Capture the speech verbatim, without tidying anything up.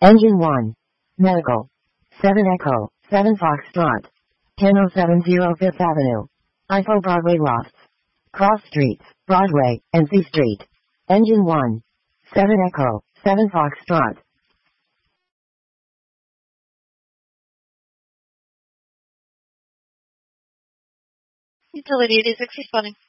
Engine one. Medical. seven Echo, seven Foxtrot. ten oh seven oh Fifth Avenue. I F O Broadway Lofts. Cross Streets, Broadway, and C Street. Engine one. seven Echo, seven Foxtrot. Utility eighty-six responding.